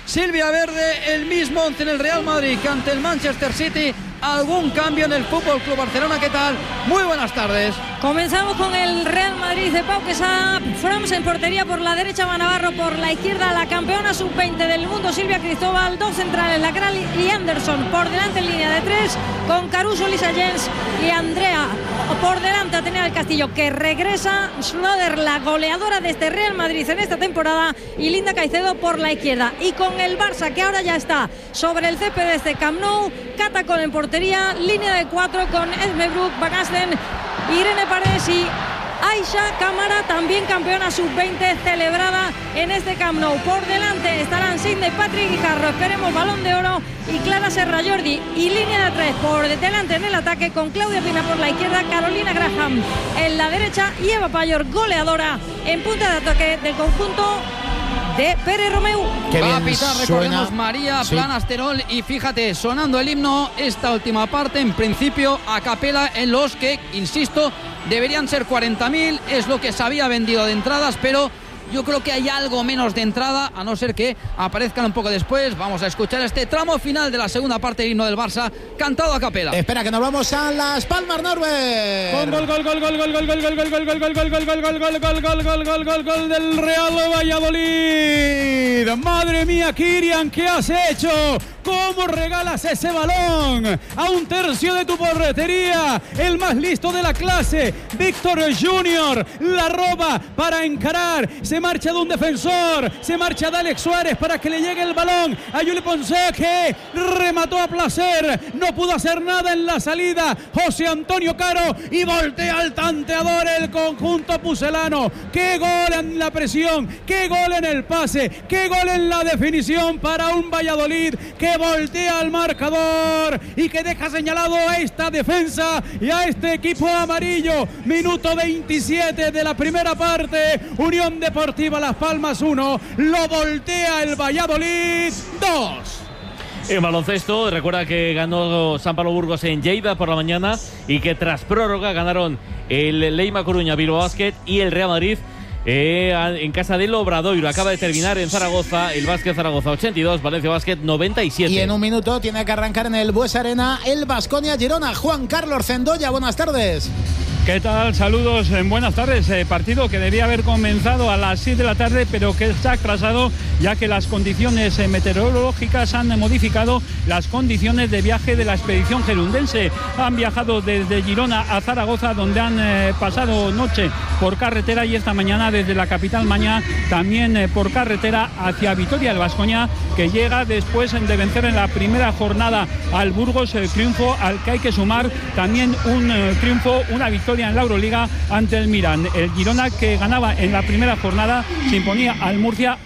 Silvia Verde, el mismo 11 en el Real Madrid que ante el Manchester City. ¿Algún cambio en el Fútbol Club Barcelona? ¿Qué tal? Muy buenas tardes. Comenzamos con el Real Madrid de Pau Quesada. Froms en portería, por la derecha Va Navarro, por la izquierda la campeona sub-20 del mundo Silvia Cristóbal, dos centrales, la Kral y Anderson, por delante en línea de tres con Caruso, Lisa Jens y Andrea. Por delante Atenea del Castillo, que regresa, Schneider, la goleadora de este Real Madrid en esta temporada, y Linda Caicedo por la izquierda. Y con el Barça, que ahora ya está sobre el césped de este Camp Nou, Catacol en portería, línea de cuatro con Esme Brook, Van Asten, Irene Paredes y Aisha Cámara, también campeona sub-20 celebrada en este Camp Nou. Por delante estarán Sidney, Patrick Guijarro, esperemos Balón de Oro, y Clara Serra Jordi. Y línea de tres por delante en el ataque con Claudia Pina por la izquierda, Carolina Graham en la derecha y Eva Payor, goleadora en punta de ataque del conjunto de Pere Romeu. Va a pitar, recordemos, María Planasterol, y fíjate, sonando el himno, esta última parte, en principio a capela, en los que, insisto, deberían ser 40.000, es lo que se había vendido de entradas, pero yo creo que hay algo menos de entrada, a no ser que aparezcan un poco después. Vamos a escuchar este tramo final de la segunda parte del himno del Barça, cantado a capela. Espera, que nos vamos a Las Palmas, Norbert. Gol del Real Valladolid. Madre mía, Kirian, ¿qué has hecho? ¿Cómo regalas ese balón a un tercio de tu portería? El más listo de la clase, Víctor Junior, la roba para encarar. Se marcha de un defensor, se marcha de Alex Suárez para que le llegue el balón a Juli Ponce, que remató a placer. No pudo hacer nada en la salida José Antonio Caro, y voltea al tanteador el conjunto pucelano. ¡Qué gol en la presión! ¡Qué gol en el pase! ¡Qué gol en la definición para un Valladolid que voltea al marcador y que deja señalado a esta defensa y a este equipo amarillo! Minuto 27 de la primera parte. Unión Deportiva Las Palmas 1, lo voltea el Valladolid 2. En baloncesto, recuerda que ganó San Pablo Burgos en Lleida por la mañana, y que tras prórroga ganaron el Leima Coruña, Bilbao Basket y el Real Madrid en casa del Obradoiro. Acaba de terminar en Zaragoza el Básquet Zaragoza 82, Valencia Básquet 97. Y en un minuto tiene que arrancar en el Bues Arena el Baskonia Girona. Juan Carlos Cendoya, buenas tardes. ¿Qué tal? Saludos, buenas tardes. Partido que debía haber comenzado a las 6 de la tarde, pero que se ha atrasado ya que las condiciones meteorológicas han modificado las condiciones de viaje de la expedición gerundense. Han viajado desde Girona a Zaragoza, donde han pasado noche por carretera, y esta mañana desde la capital Mañá también por carretera hacia Vitoria. El Baskonia, que llega después de vencer en la primera jornada al Burgos, el triunfo al que hay que sumar también un triunfo, una victoria en la Euroliga ante el Milan. El Girona, que ganaba en la primera jornada, se imponía al Murcia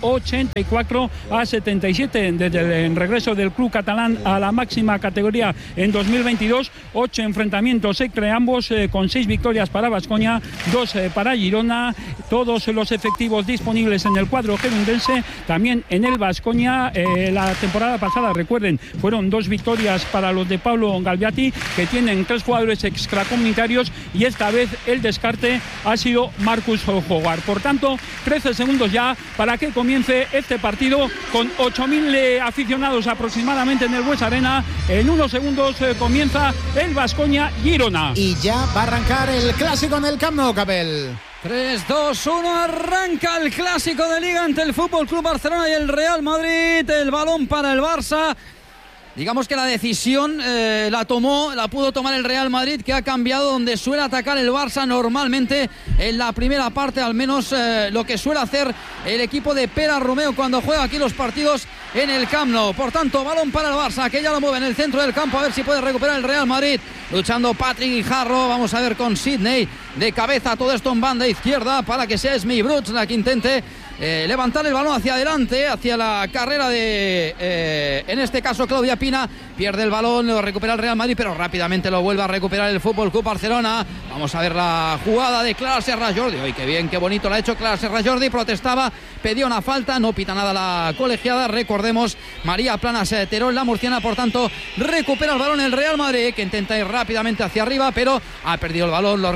84-77 desde el regreso del club catalán a la máxima categoría en 2022. 8 enfrentamientos entre ambos, con 6 victorias para Baskonia, 2 para Girona. Todos los efectivos disponibles en el cuadro gerundense, también en el Baskonia. La temporada pasada, recuerden, fueron 2 victorias para los de Pablo Galbiati, que tienen 3 jugadores extracomunitarios, y esta vez el descarte ha sido Marcus Howard. Por tanto, 13 segundos ya para que comience este partido, con 8.000 aficionados aproximadamente en el Bues Arena. En unos segundos comienza el Baskonia Girona. Y ya va a arrancar el clásico en el Camp Nou, Capel. 3, 2, 1, arranca el clásico de Liga ante el Fútbol Club Barcelona y el Real Madrid. El balón para el Barça. Digamos que la decisión la pudo tomar el Real Madrid, que ha cambiado donde suele atacar el Barça normalmente en la primera parte, al menos lo que suele hacer el equipo de Pere Romeu cuando juega aquí los partidos en el Camp Nou. Por tanto, balón para el Barça, que ya lo mueve en el centro del campo, a ver si puede recuperar el Real Madrid. Luchando Patrick Guijarro, vamos a ver con Sidney de cabeza, todo esto en banda izquierda para que sea Esme Brook la que intente levantar el balón hacia adelante, hacia la carrera de en este caso Claudia Pina. Pierde el balón, lo recupera el Real Madrid, pero rápidamente lo vuelve a recuperar el Fútbol Club Barcelona. Vamos a ver la jugada de Clara Serra Jordi. ¡Ay, qué bien, qué bonito la ha hecho Clara Serra Jordi! Protestaba, pedía una falta, no pita nada la colegiada. Recordemos, María Planas Terol, la murciana, por tanto recupera el balón el Real Madrid, que intenta ir rápidamente hacia arriba, pero ha perdido el balón, lo recupera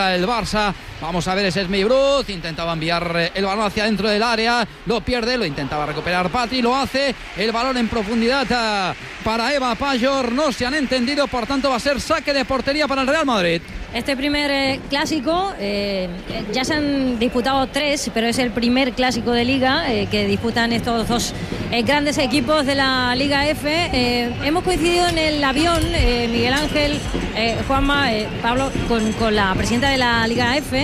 para el Barça. Vamos a ver ese Esmei Bruz, intentaba enviar el balón hacia dentro del área, lo pierde, lo intentaba recuperar Patri, lo hace, el balón en profundidad para Eva Pajor, no se han entendido, por tanto va a ser saque de portería para el Real Madrid. Este primer clásico, ya se han disputado 3, pero es el primer clásico de Liga que disputan estos dos grandes equipos de la Liga F. Hemos coincidido en el avión, Miguel Ángel, Juanma, Pablo, con la presidenta de la Liga F.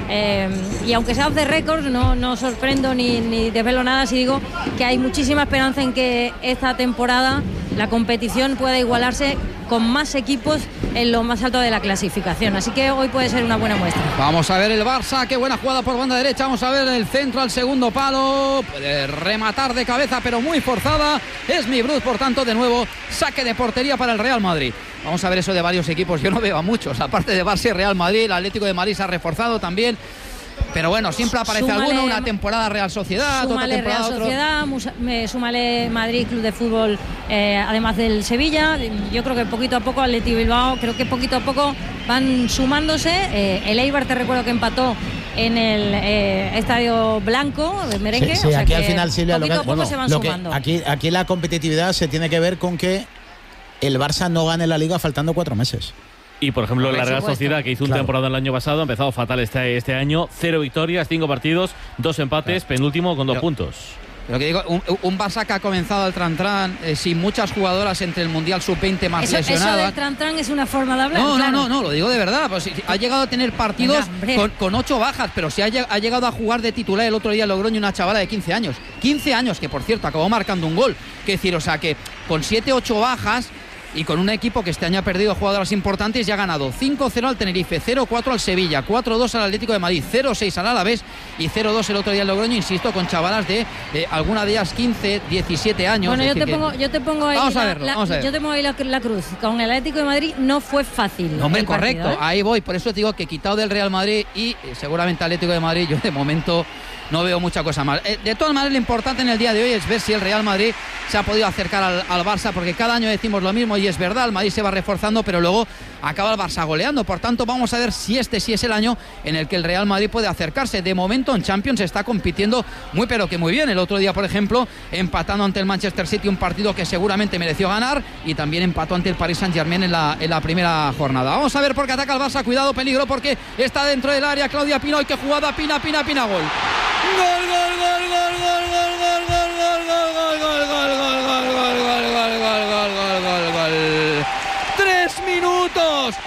Y aunque sea off the record, no sorprendo ni desvelo nada si digo que hay muchísima esperanza en que esta temporada la competición pueda igualarse con más equipos en lo más alto de la clasificación, así que hoy puede ser una buena muestra. Vamos a ver el Barça, qué buena jugada por banda derecha, vamos a ver el centro al segundo palo, puede rematar de cabeza pero muy forzada, Esmei Bruz, por tanto de nuevo saque de portería para el Real Madrid. Vamos a ver eso de varios equipos, yo no veo a muchos, aparte de Barça y Real Madrid, el Atlético de Madrid se ha reforzado también. Pero bueno, siempre aparece alguno, una temporada Real Sociedad, otra temporada Real Sociedad, súmale Madrid Club de Fútbol, además del Sevilla. Yo creo que poquito a poco Athletic Bilbao, creo que poquito a poco van sumándose. El Eibar, te recuerdo que empató en el Estadio Blanco de Merengue. Sí, o sea aquí que al final, Silvia, poquito a poco se van sumando. Aquí la competitividad se tiene que ver con que el Barça no gane la Liga faltando 4 meses. Y por ejemplo la Real Sociedad, que hizo un temporada el año pasado, ha empezado fatal este año, 0 victorias, 5 partidos, 2 empates, penúltimo con 2 puntos. Lo que digo, un Barça que ha comenzado el Tran-Tran sin muchas jugadoras entre el Mundial Sub-20 más lesionadas. Eso del Tran-Tran es una forma de hablar. No, lo digo de verdad. Pues, ha llegado a tener partidos con 8 bajas, pero sí ha llegado a jugar de titular el otro día en Logroño una chavala de 15 años. 15 años, que por cierto acabó marcando un gol. Que decir, o sea que con 7-8 bajas y con un equipo que este año ha perdido jugadoras importantes, ya ha ganado 5-0 al Tenerife, 0-4 al Sevilla, 4-2 al Atlético de Madrid, 0-6 al Alavés y 0-2 el otro día en Logroño, insisto, con chavalas de alguna de ellas 15, 17 años. Bueno, yo te pongo ahí yo te pongo ahí la cruz. Con el Atlético de Madrid no fue fácil. Hombre, correcto, ahí voy, por eso te digo que quitado del Real Madrid y seguramente Atlético de Madrid, yo de momento no veo mucha cosa más. De todas maneras, lo importante en el día de hoy es ver si el Real Madrid se ha podido acercar al Barça, porque cada año decimos lo mismo y es verdad, el Madrid se va reforzando, pero luego acaba el Barça goleando. Por tanto, vamos a ver si este sí es el año en el que el Real Madrid puede acercarse. De momento en Champions está compitiendo muy pero que muy bien. El otro día, por ejemplo, empatando ante el Manchester City, un partido que seguramente mereció ganar, y también empató ante el Paris Saint-Germain en la primera jornada. Vamos a ver por qué ataca el Barça. Cuidado, peligro, porque está dentro del área Claudia Pina. Y qué jugada, Pina, gol. Gol, gol, gol, gol, gol, gol, gol, gol, gol, gol, gol. 3 minutos,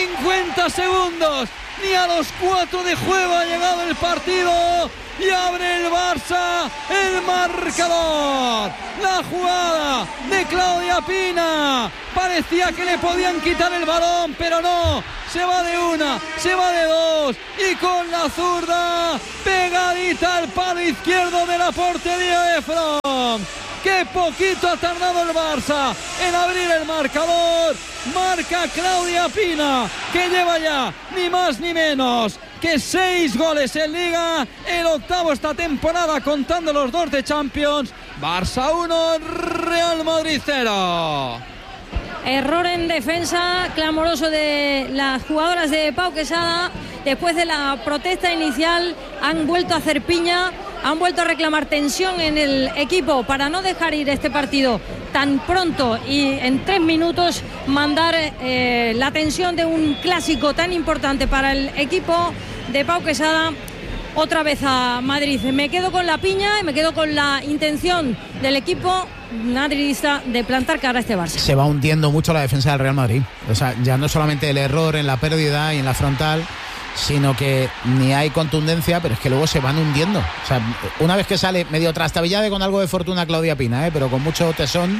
50 segundos, ni a los 4 de juego ha llegado el partido y abre el Barça el marcador. La jugada de Claudia Pina, parecía que le podían quitar el balón, pero no, se va de una, se va de dos, y con la zurda pegadita al palo izquierdo de la portería de From. Qué poquito ha tardado el Barça en abrir el marcador. Marca Claudia Pina, que lleva ya ni más ni menos que 6 goles en Liga, el 8º esta temporada contando los 2 de Champions. Barça 1, Real Madrid 0. Error en defensa clamoroso de las jugadoras de Pau Quesada. Después de la protesta inicial han vuelto a hacer piña, han vuelto a reclamar tensión en el equipo para no dejar ir este partido tan pronto y en 3 minutos mandar la tensión de un clásico tan importante para el equipo de Pau Quesada otra vez a Madrid. Me quedo con la piña y me quedo con la intención del equipo madridista de plantar cara a este Barça. Se va hundiendo mucho la defensa del Real Madrid. O sea, ya no solamente el error en la pérdida y en la frontal, sino que ni hay contundencia, pero es que luego se van hundiendo. O sea, una vez que sale medio trastabillada con algo de fortuna Claudia Pina, pero con mucho tesón,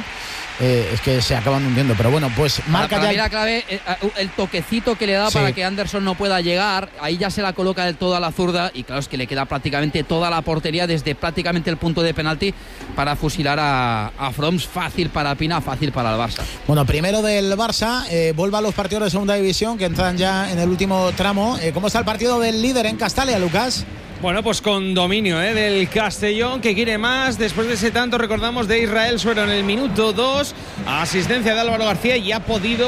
es que se acaban hundiendo. Pero bueno, pues marca ya la clave, el toquecito que le da para que Anderson no pueda llegar, ahí ya se la coloca del todo a la zurda, y claro, es que le queda prácticamente toda la portería desde prácticamente el punto de penalti para fusilar a Froms. Fácil para Pina, fácil para el Barça. Bueno, primero del Barça, vuelva a los partidos de segunda división que entran ya en el último tramo. ¿Cómo está el partido del líder en Castalia, Lucas? Bueno, pues con dominio del Castellón, que quiere más. Después de ese tanto, recordamos, de Israel Suero en el minuto 2. Asistencia de Álvaro García, y ha podido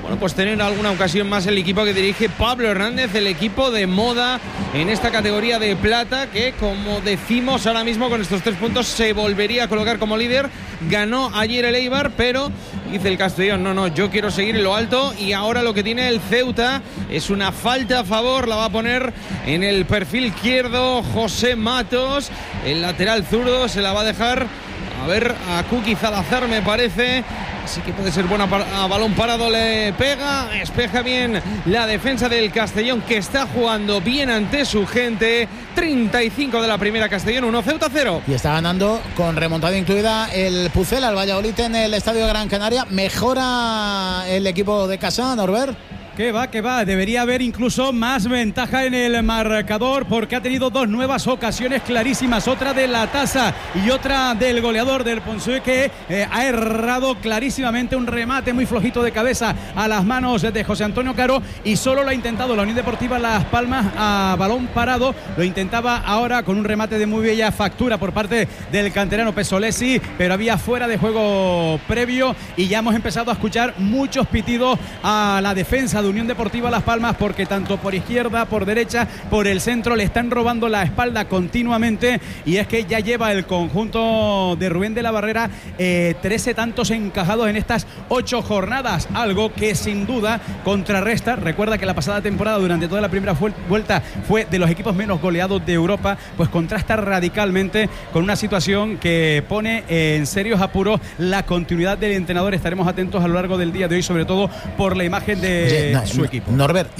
bueno, pues tener alguna ocasión más el equipo que dirige Pablo Hernández, el equipo de moda en esta categoría de plata, que como decimos ahora mismo con estos 3 puntos se volvería a colocar como líder. Ganó ayer el Eibar, pero dice el Castellón, no, yo quiero seguir en lo alto, y ahora lo que tiene el Ceuta es una falta a favor, la va a poner en el perfil izquierdo José Matos, el lateral zurdo se la va a dejar a Kuki Salazar, me parece. Así que puede ser buena a balón parado, le pega, despeja bien la defensa del Castellón, que está jugando bien ante su gente. 35 de la primera, Castellón 1, Ceuta 0. Y está ganando con remontada incluida el Pucela, al Valladolid en el Estadio de Gran Canaria. ¿Mejora el equipo de casa, Norbert? Que va, debería haber incluso más ventaja en el marcador, porque ha tenido 2 nuevas ocasiones clarísimas, otra de la Tasa y otra del goleador del Ponsue, que ha errado clarísimamente un remate muy flojito de cabeza a las manos de José Antonio Caro, y solo lo ha intentado la Unión Deportiva Las Palmas a balón parado. Lo intentaba ahora con un remate de muy bella factura por parte del canterano Pesolesi, pero había fuera de juego previo, y ya hemos empezado a escuchar muchos pitidos a la defensa de Unión Deportiva Las Palmas, porque tanto por izquierda, por derecha, por el centro le están robando la espalda continuamente, y es que ya lleva el conjunto de Rubén de la Barrera 13 tantos encajados en estas 8 jornadas, algo que sin duda contrarresta. Recuerda que la pasada temporada, durante toda la primera vuelta, fue de los equipos menos goleados de Europa, pues contrasta radicalmente con una situación que pone en serios apuros la continuidad del entrenador. Estaremos atentos a lo largo del día de hoy, sobre todo por la imagen de su equipo. Norbert,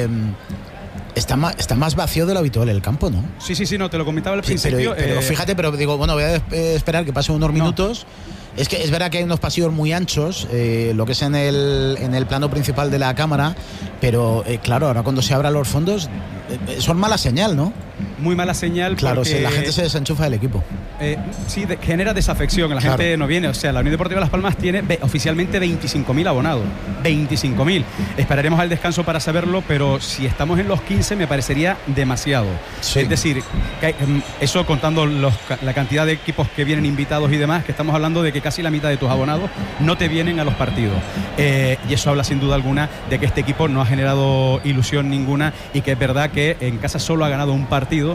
está más vacío de lo habitual el campo, ¿no? Sí, no, te lo comentaba al principio. Pero fíjate, pero digo, bueno, voy a esperar que pasen unos minutos. Es que es verdad que hay unos pasillos muy anchos, lo que es en el plano principal de la cámara, pero claro, ahora cuando se abran los fondos, son mala señal, ¿no? Muy mala señal. Claro, porque si la gente se desenchufa del equipo. Sí, genera desafección, la gente no viene. O sea, la Unión Deportiva Las Palmas tiene oficialmente 25.000 abonados. 25.000. Esperaremos al descanso para saberlo, pero si estamos en los 15 me parecería demasiado. Sí. Es decir, eso contando la cantidad de equipos que vienen invitados y demás, que estamos hablando de que casi la mitad de tus abonados no te vienen a los partidos. Y eso habla sin duda alguna de que este equipo no ha generado ilusión ninguna, y que es verdad que en casa solo ha ganado un partido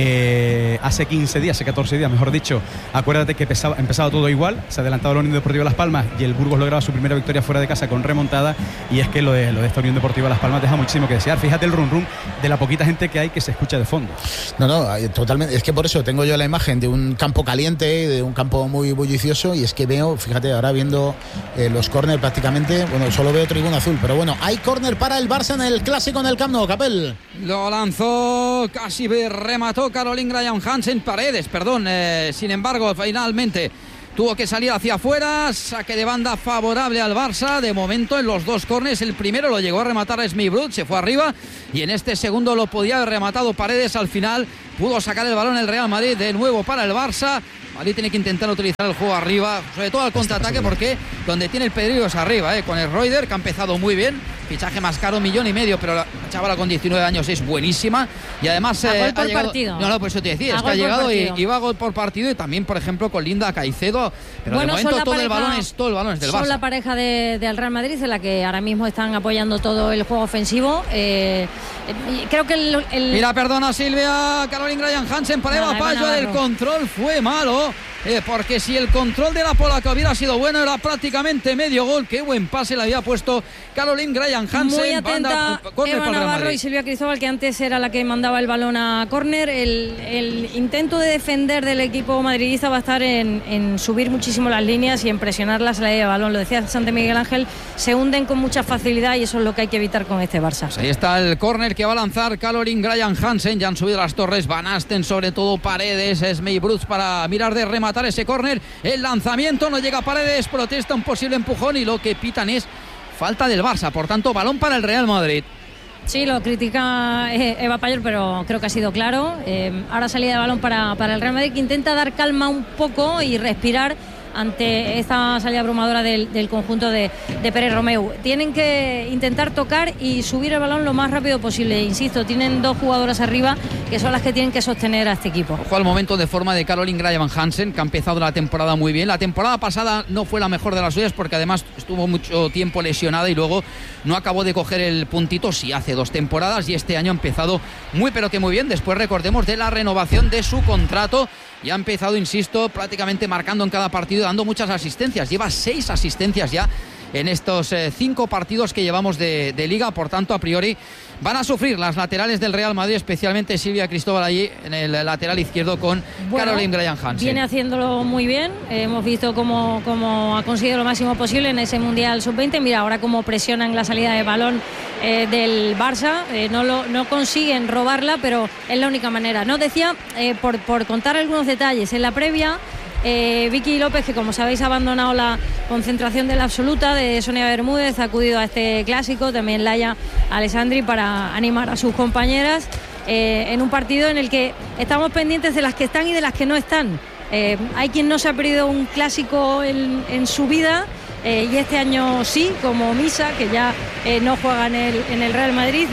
hace 15 días, hace 14 días, mejor dicho. Acuérdate que empezaba todo igual, se ha adelantado la Unión Deportiva Las Palmas y el Burgos lograba su primera victoria fuera de casa con remontada, y es que lo de esta Unión Deportiva Las Palmas deja muchísimo que desear. Fíjate el rum de la poquita gente que hay que se escucha de fondo. No, totalmente. Es que por eso tengo yo la imagen de un campo caliente, de un campo muy bullicioso, y es que veo, fíjate, ahora viendo los córner prácticamente, bueno, solo veo tribuna azul, pero bueno, hay córner para el Barça en el clásico en el Camp Nou, Capel. Lo lanzó, casi remató Caroline Graham Hansen, Paredes, perdón, sin embargo, finalmente tuvo que salir hacia afuera. Saque de banda favorable al Barça. De momento en los 2 córners, el primero lo llegó a rematar Smith Brut, se fue arriba, y en este segundo lo podía haber rematado Paredes. Al final pudo sacar el balón el Real Madrid de nuevo para el Barça. Madrid tiene que intentar utilizar el juego arriba, sobre todo al contraataque, porque donde tiene el peligro es arriba, con el Reuter, que ha empezado muy bien. Fichaje más caro, 1,5 millones, pero la chavala con 19 años es buenísima, y además ha llegado, partido. No, pues eso te decía, es que ha llegado y va a gol por partido, y también, por ejemplo, con Linda Caicedo, pero bueno, de momento todo el balón es del Barça. Son la pareja del Real Madrid, en la que ahora mismo están apoyando todo el juego ofensivo. Creo que Mira, perdona Silvia, Caroline Graham Hansen para Eva Payo, el control fue malo. Porque si el control de la polaca hubiera sido bueno, era prácticamente medio gol. Qué buen pase le había puesto Caroline Graham Hansen. Muy atenta Eva Navarro y Silvia Cristóbal, que antes era la que mandaba el balón a córner. El intento de defender del equipo madridista va a estar en subir muchísimo las líneas y en presionar la salida de balón. Lo decía Santi Miguel Ángel, se hunden con mucha facilidad, y eso es lo que hay que evitar con este Barça. Pues ahí está el córner que va a lanzar Caroline Graham Hansen. Ya han subido las torres Van Asten, sobre todo Paredes, Smith Brut para mirar de rematar ese córner. El lanzamiento no llega a Paredes, protesta un posible empujón, y lo que pitan es falta del Barça. Por tanto, balón para el Real Madrid. Sí, lo critica Eva Payor, pero creo que ha sido claro. Ahora salida de balón para el Real Madrid, que intenta dar calma un poco y respirar ante esta salida abrumadora del conjunto de Pérez Romeu. Tienen que intentar tocar y subir el balón lo más rápido posible. Insisto, tienen 2 jugadoras arriba que son las que tienen que sostener a este equipo. Ojo al momento de forma de Caroline Graham Hansen, que ha empezado la temporada muy bien. La temporada pasada no fue la mejor de las suyas porque además estuvo mucho tiempo lesionada y luego no acabó de coger el puntito, sí, hace 2 temporadas, y este año ha empezado muy pero que muy bien. Después, recordemos, de la renovación de su contrato, y ha empezado, insisto, prácticamente marcando en cada partido, dando muchas asistencias. Lleva 6 asistencias ya en estos 5 partidos que llevamos de Liga. Por tanto, a priori van a sufrir las laterales del Real Madrid, especialmente Silvia Cristóbal allí en el lateral izquierdo con Caroline Graham Hansen. Viene haciéndolo muy bien. Hemos visto cómo ha conseguido lo máximo posible en ese Mundial Sub-20. Mira ahora cómo presionan la salida de balón del Barça. No consiguen robarla, pero es la única manera. No decía, por contar algunos detalles, en la previa, Vicky López, que como sabéis ha abandonado la concentración de la absoluta de Sonia Bermúdez, ha acudido a este clásico, también Laia Alessandri, para animar a sus compañeras en un partido en el que estamos pendientes de las que están y de las que no están. Hay quien no se ha perdido un clásico en su vida, y este año sí, como Misa, que ya no juega en el Real Madrid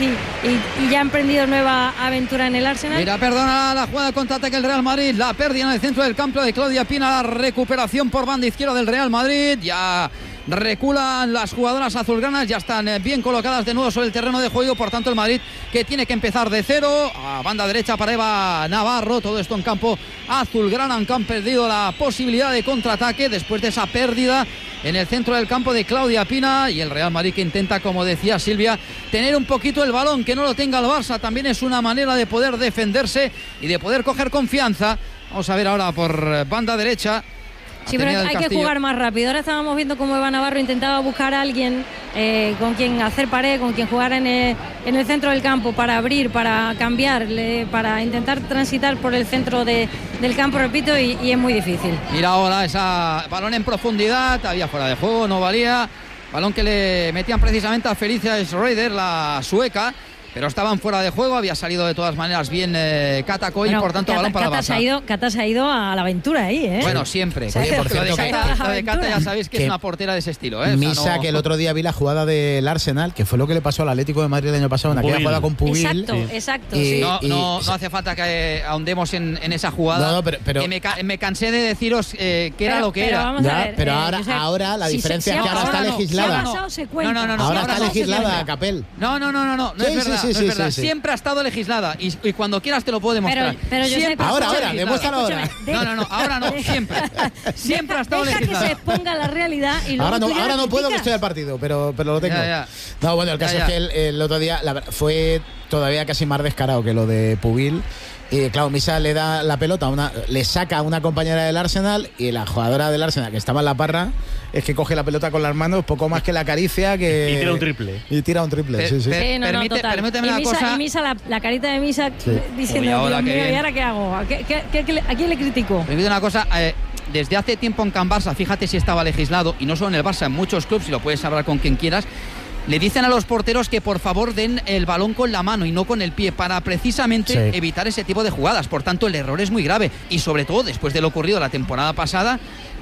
y ya ha emprendido nueva aventura en el Arsenal. Mira, perdona la jugada de contraataque del Real Madrid, la pérdida en el centro del campo de Claudia Pina, la recuperación por banda izquierda del Real Madrid. Ya reculan las jugadoras azulgranas, ya están bien colocadas de nuevo sobre el terreno de juego. Por tanto, el Madrid, que tiene que empezar de cero, a banda derecha para Eva Navarro. Todo esto en campo azulgrana, aunque han perdido la posibilidad de contraataque después de esa pérdida en el centro del campo de Claudia Pina. Y el Real Madrid, que intenta, como decía Silvia, tener un poquito el balón, que no lo tenga el Barça. También es una manera de poder defenderse y de poder coger confianza. Vamos a ver ahora por banda derecha. Sí, pero hay que jugar más rápido. Ahora estábamos viendo cómo Eva Navarro intentaba buscar a alguien con quien hacer pared, con quien jugar en el centro del campo, para abrir, para cambiar, para intentar transitar por el centro del campo, repito, y es muy difícil. Mira ahora esa balón en profundidad, había fuera de juego, no valía. Balón que le metían precisamente a Felicia Schroeder, la sueca, pero estaban fuera de juego. Había salido de todas maneras bien Cata Coy, por tanto balón para Barça. Cata se ha ido a la aventura ahí, ¿eh? Bueno, siempre. Oye, por cierto, lo de Cata ya sabéis que es una portera de ese estilo, ¿eh? Misa, o sea, que el otro día vi la jugada del Arsenal, que fue lo que le pasó al Atlético de Madrid el año pasado, en aquella jugada con Pubil. Exacto. Sí. No hace falta que ahondemos en esa jugada. No, pero me cansé de deciros que era lo que era. Vamos a ver, pero ahora la diferencia es que ahora está legislada. Ahora está legislada, Capel. No es verdad. Siempre ha estado legislada y cuando quieras te lo puedo demostrar. Pero ahora, demuéstralo ahora. No, ahora no, siempre ha estado legislada. Que se exponga la realidad y luego ahora no puedo, que estoy al partido, pero lo tengo. No, bueno, el caso es que el otro día fue todavía casi más descarado que lo de Pubil. Y claro, Misa le da la pelota, le saca a una compañera del Arsenal, y la jugadora del Arsenal, que estaba en la parra, es que coge la pelota con las manos, poco más que la acaricia, y tira un triple. Sí. Permíteme una cosa. Y Misa, la carita de Misa, diciendo, Dios mío, ¿y ahora qué hago? ¿A quién le critico? Permíteme una cosa. Desde hace tiempo en Can Barça, fíjate si estaba legislado, y no solo en el Barça, en muchos clubes, y lo puedes hablar con quien quieras, le dicen a los porteros que por favor den el balón con la mano y no con el pie, para precisamente evitar ese tipo de jugadas. Por tanto, el error es muy grave, y sobre todo después de lo ocurrido la temporada pasada,